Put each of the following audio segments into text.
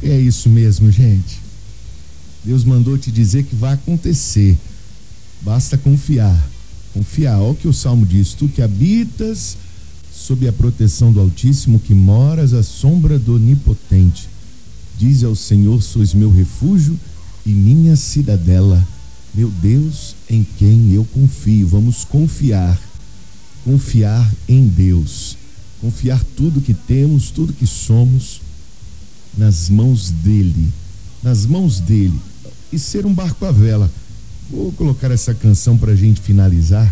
É isso mesmo, gente. Deus mandou te dizer que vai acontecer. Basta confiar. Confiar. Olha o que o Salmo diz: tu que habitas sob a proteção do Altíssimo, que moras à sombra do Onipotente. Diz ao Senhor: sois meu refúgio e minha cidadela, meu Deus em quem eu confio. Vamos confiar em Deus, confiar tudo que temos, tudo que somos nas mãos dele, e ser um barco à vela. Vou colocar essa canção para a gente finalizar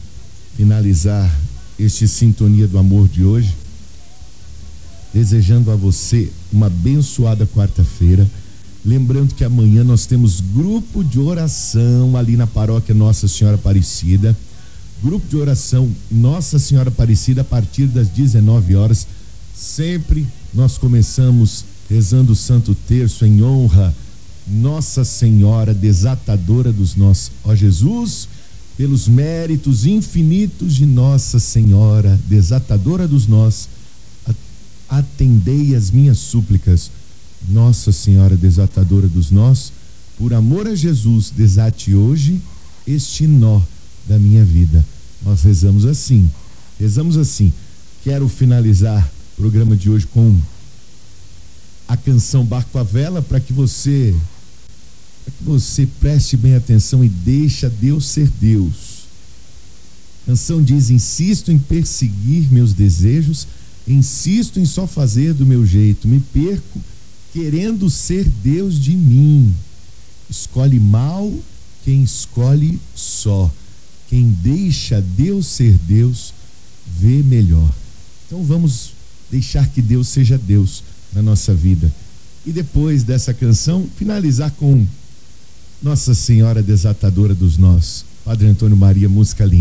este Sintonia do Amor de hoje, desejando a você uma abençoada quarta-feira. Lembrando que amanhã nós temos grupo de oração ali na paróquia Nossa Senhora Aparecida. Grupo de oração Nossa Senhora Aparecida a partir das 19 horas. Sempre nós começamos rezando o Santo Terço em honra Nossa Senhora Desatadora dos Nós. Ó Jesus, pelos méritos infinitos de Nossa Senhora Desatadora dos Nós, atendei as minhas súplicas. Nossa Senhora Desatadora dos Nós, por amor a Jesus, desate hoje este nó da minha vida. Nós rezamos assim. Quero finalizar o programa de hoje com a canção Barco à Vela, para que você preste bem atenção e deixa Deus ser Deus. A canção diz: insisto em perseguir meus desejos, insisto em só fazer do meu jeito, me perco querendo ser Deus de mim. Escolhe mal quem escolhe só. Quem deixa Deus ser Deus, vê melhor. Então vamos deixar que Deus seja Deus na nossa vida. E depois dessa canção, finalizar com Nossa Senhora Desatadora dos Nós. Padre Antônio Maria, música linda.